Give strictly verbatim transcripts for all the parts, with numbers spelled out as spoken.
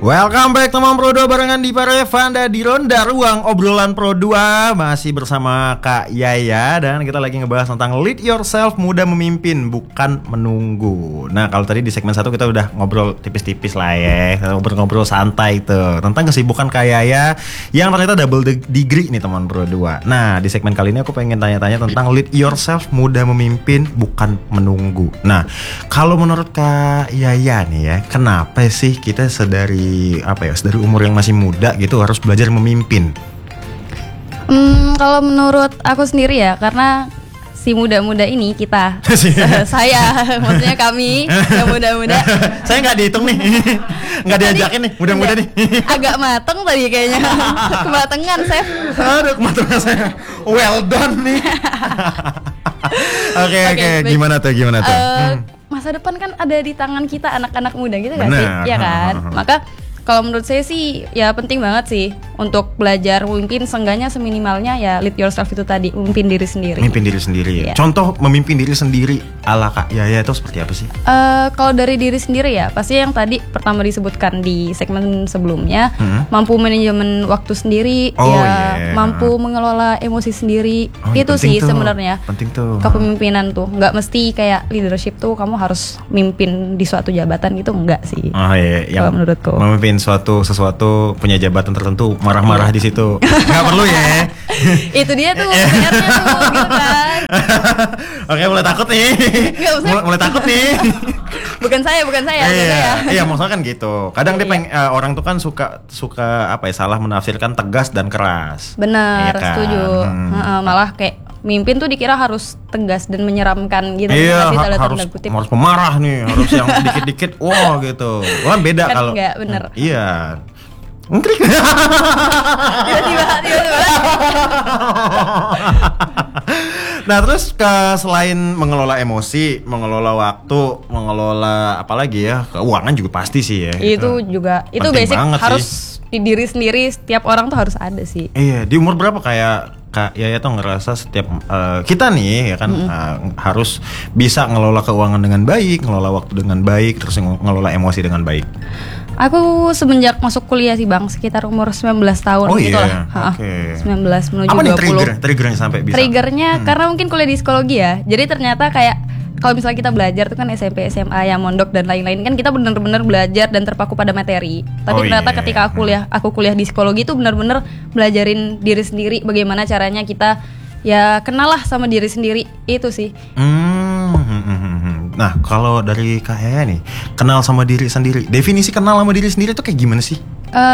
Welcome back teman Pro dua barengan di Parevanda di Ronda Ruang Obrolan Pro dua. Masih bersama Kak Yaya dan kita lagi ngebahas tentang lead yourself, mudah memimpin bukan menunggu. Nah kalau tadi di segmen satu kita udah ngobrol tipis-tipis lah ya, ngobrol-ngobrol santai tuh tentang kesibukan Kak Yaya yang ternyata double degree nih teman Pro dua. Nah di segmen kali ini aku pengen tanya-tanya tentang lead yourself, mudah memimpin bukan menunggu. Nah kalau menurut Kak Yaya nih ya, kenapa sih kita sedari apa ya dari umur yang masih muda gitu harus belajar memimpin? Hmm, kalau menurut aku sendiri ya, karena si muda-muda ini kita, saya, maksudnya kami yang muda-muda. Saya nggak dihitung nih, nggak diajakin nih, muda-muda nih. Agak mateng tadi kayaknya, kematangan Chef. Aduh kematangan saya, well done nih. Oke oke, gimana tuh gimana tuh? Uh, hmm. Masa depan kan ada di tangan kita anak-anak muda gitu kan sih, ya kan? Maka kalau menurut saya sih ya penting banget sih untuk belajar memimpin, seenggaknya seminimalnya ya lead yourself itu tadi, memimpin diri sendiri. Memimpin diri sendiri ya. Contoh memimpin diri sendiri ala Kak Yaya itu seperti apa sih? Uh, kalau dari diri sendiri ya pasti yang tadi pertama disebutkan di segmen sebelumnya, hmm? mampu manajemen waktu sendiri, oh, ya yeah. mampu mengelola emosi sendiri. Oh, itu sih sebenarnya. Penting tuh. Kepemimpinan tuh nggak mesti kayak leadership tuh kamu harus mimpin di suatu jabatan gitu, enggak sih. Oh iya, yeah. Kalau menurutku. Memimpin suatu sesuatu punya jabatan tertentu marah-marah di situ nggak perlu ya. Itu dia tuh P R-nya tuh gitu kan. Oke mulai takut nih. mulai, mulai takut nih. Bukan saya bukan saya. Iya saya. iya maksudnya kan gitu. Kadang dia peng, uh, orang tuh kan suka suka apa ya salah menafsirkan tegas dan keras. Benar, iya kan? setuju. Hmm. Uh, malah kayak mimpin tuh dikira harus tegas dan menyeramkan gitu. Iya, ha- harus harus pemarah nih, harus yang dikit-dikit wah wow, gitu. Wah beda kan kalau enggak bener. Hmm, iya. Ngkrik. Tiba-tiba tiba-tiba. Nah terus ke selain mengelola emosi, mengelola waktu, mengelola apalagi ya, keuangan juga pasti sih ya. Itu gitu. Juga itu penting basic harus sih. Di diri sendiri, setiap orang tuh harus ada sih. Iya, di umur berapa kayak Kak Yaya tuh ngerasa setiap uh, kita nih ya kan mm-hmm. uh, harus bisa ngelola keuangan dengan baik, ngelola waktu dengan baik, terus ngelola emosi dengan baik. Aku semenjak masuk kuliah sih Bang, sekitar umur sembilan belas tahun oh, gitu iya. lah. Okay. sembilan belas menuju apa nih dua puluh. Trigger? Triggernya sampai bisa? Triggernya hmm. karena mungkin kuliah di psikologi ya. Jadi ternyata kayak kalau misalnya kita belajar tuh kan S M P, S M A, ya mondok dan lain-lain kan kita benar-benar belajar dan terpaku pada materi. Tapi oh, ternyata yeah. ketika aku kuliah, aku kuliah di psikologi tuh benar-benar belajarin diri sendiri, bagaimana caranya kita ya kenal lah sama diri sendiri, itu sih. Hmm. Nah kalau dari Kak Yaya nih, kenal sama diri sendiri, definisi kenal sama diri sendiri tuh kayak gimana sih?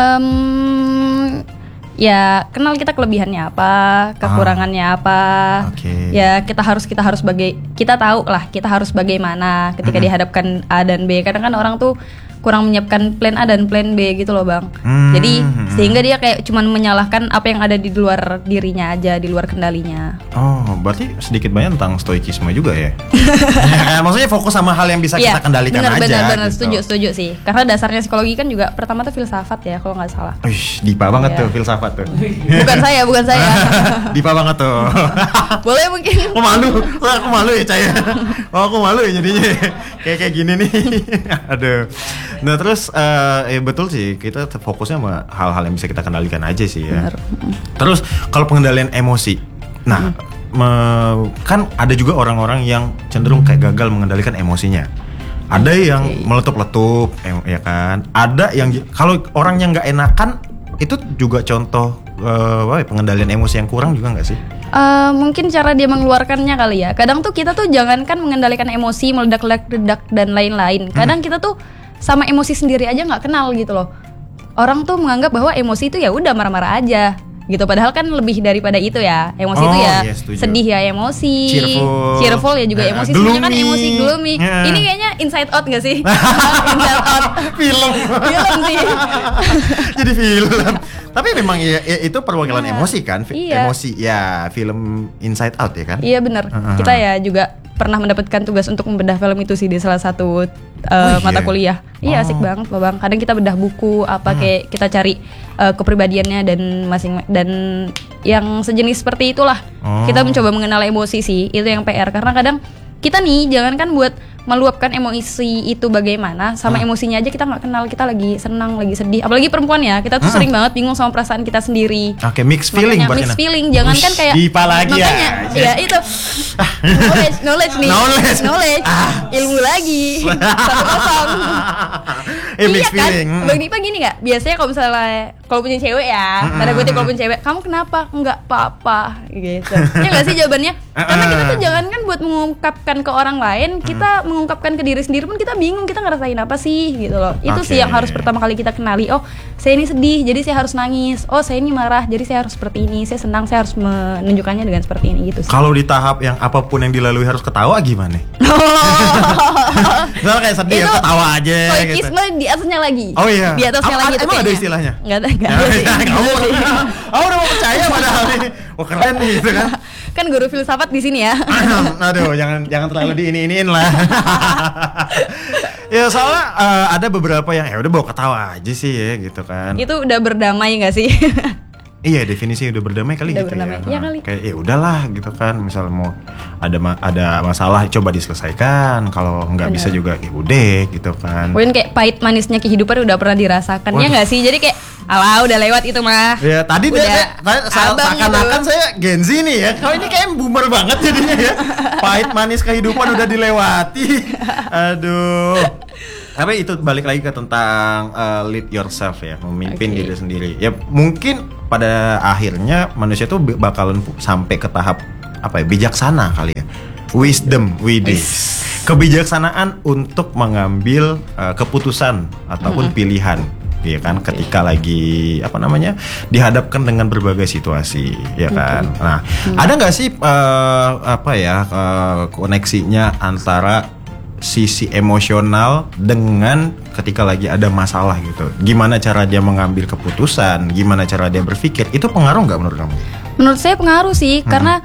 Um, ya kenal kita kelebihannya apa, kekurangannya ah, apa. Okay. Ya kita harus kita harus bagai kita tahu lah kita harus bagaimana ketika mm-hmm. dihadapkan A dan B. Kadang kan orang tuh kurang menyiapkan plan A dan plan B gitu loh Bang. Hmm. Jadi sehingga dia kayak cuman menyalahkan apa yang ada di luar dirinya aja, di luar kendalinya. Oh, berarti sedikit banyak tentang stoikisme juga ya? Ya maksudnya fokus sama hal yang bisa ya, kita kendalikan bener, aja. Benar, benar, gitu. setuju, setuju sih. Karena dasarnya psikologi kan juga pertama tuh filsafat ya, kalau nggak salah. Wih, dipa banget ya. Tuh filsafat tuh. Bukan saya, bukan saya. Dipa banget tuh. Boleh mungkin. Aku malu, aku malu ya Caya. Oh, aku malu ya jadinya. Kayak kayak gini nih. Aduh. Nah terus uh, ya betul sih kita fokusnya sama hal-hal yang bisa kita kendalikan aja sih ya. Benar. Terus kalau pengendalian emosi, nah hmm. me, kan ada juga orang-orang yang cenderung kayak gagal mengendalikan emosinya. Ada yang okay. meletup-letup, ya kan. Ada yang kalau orang yang nggak enakan itu juga contoh uh, pengendalian emosi yang kurang juga nggak sih? Uh, mungkin cara dia mengeluarkannya kali ya. Kadang tuh kita tuh jangankan mengendalikan emosi, meledak-ledak dan lain-lain. Kadang hmm. kita tuh sama emosi sendiri aja nggak kenal gitu loh. Orang tuh menganggap bahwa emosi itu ya udah marah-marah aja gitu, padahal kan lebih daripada itu ya. Emosi oh, itu ya yes, sedih ya emosi, cheerful, cheerful ya juga emosi. Uh, Semuanya kan emosi gloomy. Yeah. Ini kayaknya Inside Out nggak sih? Inside Out. Film. Film sih. Jadi film. Tapi memang ya, ya, itu perwakilan nah, emosi kan, iya. Emosi ya film Inside Out ya kan. Iya benar. Uh-huh. Kita ya juga pernah mendapatkan tugas untuk membedah film itu sih di salah satu uh, oh, mata yeah. kuliah. Iya oh. asik banget loh Bang. Kadang kita bedah buku apa hmm. kayak kita cari uh, kepribadiannya dan masing dan yang sejenis seperti itulah. Oh. Kita mencoba mengenal emosi sih, itu yang P R karena kadang kita nih jangankan buat meluapkan emosi itu bagaimana, sama hmm. emosinya aja kita nggak kenal, kita lagi senang, lagi sedih, apalagi perempuan ya, kita tuh hmm. sering banget bingung sama perasaan kita sendiri. Oke, okay, mixed feeling. Makanya, mixed feeling, jangankan kayak Dipa lagi makanya, ya. Ya itu knowledge, knowledge nih, knowledge, knowledge. Ah. Ilmu lagi, satu kosong. Eh, iya kan, feeling. Bang Dipa gini nggak? Biasanya kalau misalnya kalau punya cewek ya, tanda kutip kalau punya cewek, kamu kenapa? Enggak apa-apa, gitu. Ya nggak sih jawabannya? Karena kita tuh jangankan buat mengungkapkan ke orang lain, kita mengungkapkan ke diri sendiri pun kita bingung, kita ngerasain apa sih gitu loh. Itu okay. sih yang harus pertama kali kita kenali. Oh, saya ini sedih, jadi saya harus nangis. Oh, saya ini marah, jadi saya harus seperti ini. Saya senang, saya harus menunjukkannya dengan seperti ini gitu sih. Kalau di tahap yang apapun yang dilalui harus ketawa gimana? Misalnya kayak sedih ya ketawa aja gitu. Itu di atasnya lagi. Oh iya. Di atasnya A- lagi a- emang ada istilahnya? Enggak ada, enggak ada. Kamu oh, udah mau percaya padahal nih. Wah, keren nih gitu kan. Kan guru filsafat di sini ya. Aduh, jangan jangan terlalu diini-iniin lah. Ya soalnya uh, ada beberapa yang ya udah bawa ketawa aja sih ya gitu kan. Itu udah berdamai nggak sih? Iya, definisi udah berdamai kali udah gitu berdamai. ya. Ya kali. Kayak ya udahlah gitu kan. Misal mau ada ma- ada masalah coba diselesaikan. Kalau nggak bisa juga ya udah gitu kan. Mungkin kayak pahit manisnya kehidupan udah pernah dirasakan. Waduh. Ya nggak sih? Jadi kayak alah udah lewat itu mah. Ya tadi udah deh, seakan-akan saya Gen Z nih ya. Kalau ini kayak boomer banget jadinya ya. Pahit manis kehidupan udah dilewati. Aduh. Tapi itu balik lagi ke tentang uh, lead yourself ya, memimpin okay. diri sendiri. Ya mungkin pada akhirnya manusia tuh bakalan sampai ke tahap apa ya, bijaksana kali ya. Wisdom, widih. Kebijaksanaan untuk mengambil uh, keputusan ataupun mm-hmm. pilihan. Ya kan, ketika lagi apa namanya dihadapkan dengan berbagai situasi, ya kan. Okay. Nah, hmm. ada nggak sih uh, apa ya uh, koneksinya antara sisi emosional dengan ketika lagi ada masalah gitu? Gimana cara dia mengambil keputusan? Gimana cara dia berpikir? Itu pengaruh nggak menurut kamu? Menurut saya pengaruh sih, hmm. karena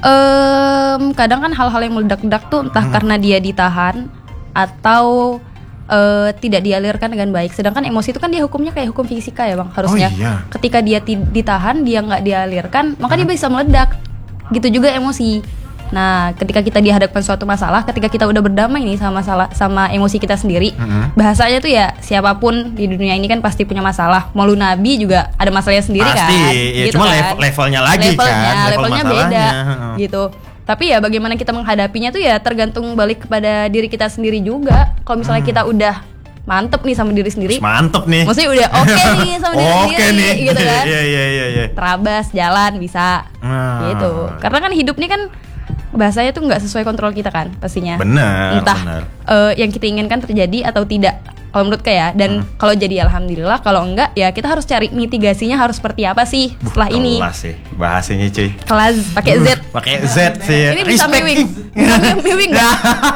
um, kadang kan hal-hal yang meledak-ledak tuh entah hmm. karena dia ditahan atau Uh, tidak dialirkan dengan baik. Sedangkan emosi itu kan dia hukumnya kayak hukum fisika ya bang, harusnya. Oh, iya. Ketika dia t- ditahan, dia nggak dialirkan, maka hmm. dia bisa meledak. Gitu juga emosi. Nah, ketika kita dihadapkan suatu masalah, ketika kita udah berdamai nih sama masalah, sama emosi kita sendiri, hmm. bahasanya tuh ya siapapun di dunia ini kan pasti punya masalah. Mau lu nabi juga ada masalahnya sendiri pasti, kan. Pasti. Ya, gitu cuma kan. level, levelnya lagi levelnya, kan. Level levelnya beda. Hmm. Gitu. Tapi ya bagaimana kita menghadapinya tuh ya tergantung balik kepada diri kita sendiri juga. Kalau misalnya hmm. kita udah mantep nih sama diri sendiri, mantep nih, maksudnya udah oke okay nih sama diri okay sendiri nih. Gitu kan. Iya iya iya iya. Terabas jalan bisa. Hmm. Gitu. Karena kan hidup nih kan bahasanya tuh nggak sesuai kontrol kita kan pastinya. Benar. Entah benar. Uh, yang kita inginkan terjadi atau tidak. Kalau menurut kayak dan hmm. kalau jadi alhamdulillah, kalau enggak ya kita harus cari mitigasinya harus seperti apa sih setelah Buh, ini. Kelas sih bahasanya cuy. Kelas pakai Z. Pakai Z sih. Ini bisa miwing. Miwing enggak?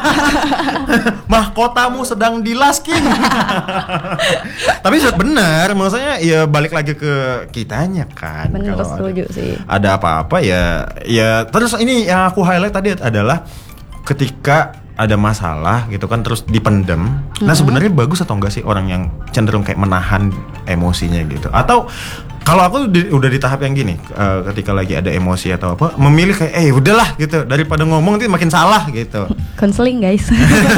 Mahkotamu sedang dilas King. Tapi benar, maksudnya ya balik lagi ke kitanya kan. Benar, setuju sih. Ada apa-apa ya ya terus ini yang aku highlight tadi adalah ketika ada masalah gitu kan terus dipendem. Mm-hmm. Nah sebenarnya bagus atau enggak sih orang yang cenderung kayak menahan emosinya gitu? Atau kalau aku di, udah di tahap yang gini, uh, ketika lagi ada emosi atau apa, memilih kayak eh udahlah gitu daripada ngomong nanti makin salah gitu. Konseling guys.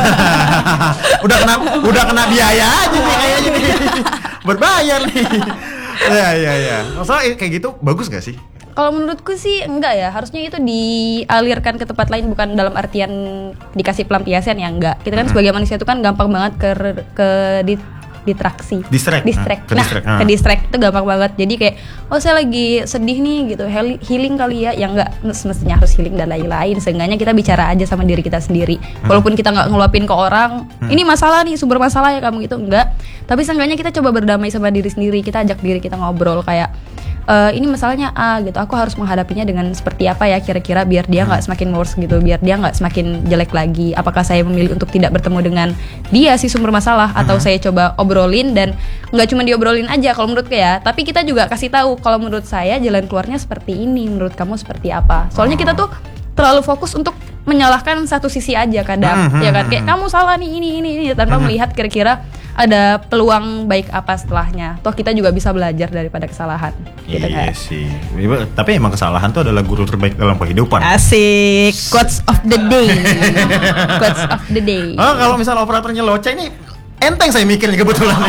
udah kena udah kena biaya aja nih kayaknya nih. Berbayar nih. Ya ya ya. Masalah kayak gitu bagus gak sih? Kalau menurutku sih enggak ya, harusnya itu dialirkan ke tempat lain, bukan dalam artian dikasih pelampiasan ya, enggak. Kita kan hmm. sebagai manusia itu kan gampang banget ke ke di, distraksi, distract, distract. Ke nah distract. ke distract itu gampang banget. Jadi kayak oh saya lagi sedih nih gitu, healing kali ya, yang enggak semestinya harus healing dan lain-lain. Seenggaknya kita bicara aja sama diri kita sendiri, hmm. walaupun kita nggak ngeluapin ke orang. Hmm. Ini masalah nih, sumber masalah ya kamu gitu, enggak. Tapi seenggaknya kita coba berdamai sama diri sendiri, kita ajak diri kita ngobrol kayak Uh, ini masalahnya A gitu, aku harus menghadapinya dengan seperti apa ya kira-kira biar dia nggak hmm. semakin worse gitu, biar dia nggak semakin jelek lagi. Apakah saya memilih untuk tidak bertemu dengan dia si sumber masalah, atau hmm. saya coba obrolin dan nggak cuma diobrolin aja kalau menurut ya, tapi kita juga kasih tahu kalau menurut saya jalan keluarnya seperti ini, menurut kamu seperti apa. Soalnya kita tuh terlalu fokus untuk menyalahkan satu sisi aja kadang, hmm. ya kan, kayak kamu salah nih ini ini ini tanpa hmm. melihat kira-kira ada peluang baik apa setelahnya. Toh kita juga bisa belajar daripada kesalahan. Gitu Iya kan? sih. Tapi emang kesalahan tuh adalah guru terbaik dalam kehidupan. Asik, quotes of the day. Quotes of the day. Oh, kalau misalnya operatornya Loca ini enteng saya mikir nih kebetulan.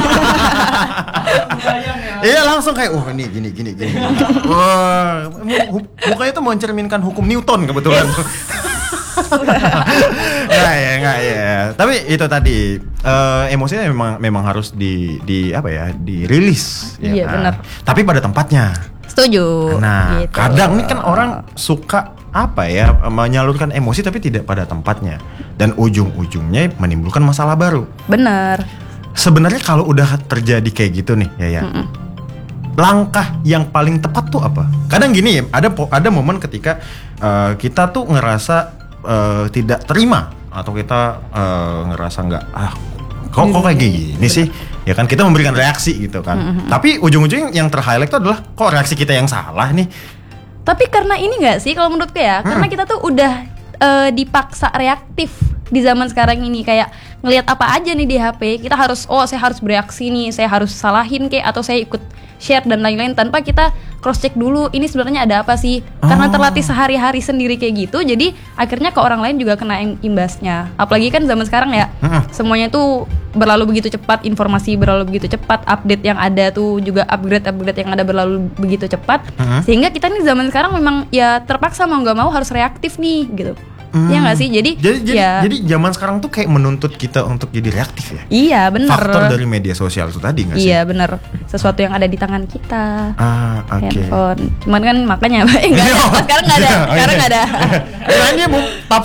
Iya langsung kayak, wah ini gini gini gini. Wah, mu- mukanya tuh mencerminkan hukum Newton kebetulan. Nggak ya, nggak ya. Tapi itu tadi eh, emosinya memang memang harus di di apa ya, dirilis. Ya Iya, kan? benar. Tapi pada tempatnya. Setuju. Nah, gitu. kadang nih kan orang suka apa ya, menyalurkan emosi tapi tidak pada tempatnya dan ujung-ujungnya menimbulkan masalah baru. Bener. Sebenarnya kalau udah terjadi kayak gitu nih, ya ya. Mm-mm. Langkah yang paling tepat tuh apa? Kadang gini ya, ada po- ada momen ketika eh, kita tuh ngerasa eh, tidak terima atau kita eh, ngerasa nggak ah kok kok kayak gini sih, ya kan kita memberikan reaksi gitu kan. Mm-mm. Tapi ujung-ujungnya yang terhighlight itu adalah kok reaksi kita yang salah nih. Tapi karena ini nggak sih kalau menurutku ya, Hmm. karena kita tuh udah eh, dipaksa reaktif di zaman sekarang ini, kayak ngelihat apa aja nih di H P kita harus, oh saya harus bereaksi nih, saya harus salahin kayak atau saya ikut share dan lain-lain tanpa kita cross check dulu ini sebenarnya ada apa sih. Karena Oh. terlatih sehari-hari sendiri kayak gitu, jadi akhirnya ke orang lain juga kena im- imbasnya. Apalagi kan zaman sekarang ya, Hmm. semuanya tuh berlalu begitu cepat, informasi berlalu begitu cepat, update yang ada tuh juga upgrade-upgrade yang ada berlalu begitu cepat, Hmm. sehingga kita nih zaman sekarang memang ya terpaksa mau nggak mau harus reaktif nih gitu. Hmm. Ya nggak sih, jadi Jadi jadi, ya jadi zaman sekarang tuh kayak menuntut kita untuk jadi reaktif ya. iya bener. Faktor dari media sosial itu tadi nggak sih? Iya bener, sesuatu yang ada di tangan kita. Ah, oke. Handphone. Cuman kan makanya eh, nggak ada. Oh, Sekarang nggak ada. iya, oh, Sekarang iya. nggak ada. Kirain dia mau top